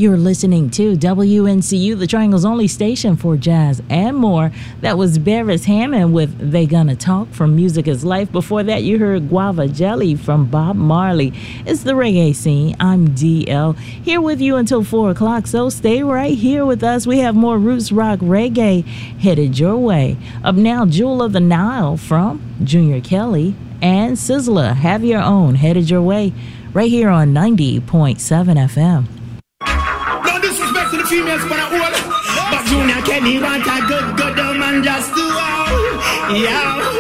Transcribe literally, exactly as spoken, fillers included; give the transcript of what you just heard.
You're listening to W N C U, the Triangle's only station for jazz and more. That was Beres Hammond with They Gonna Talk from Music is Life. Before that, you heard Guava Jelly from Bob Marley. It's the reggae scene. I'm D L, here with you until four o'clock, so stay right here with us. We have more roots rock reggae headed your way. Up now, Jewel of the Nile from Junior Kelly and Sizzler, Have Your Own, headed your way right here on ninety point seven F M. No disrespect to the females, but I want but Junior Kelly want a good, good man just to wow. Yeah.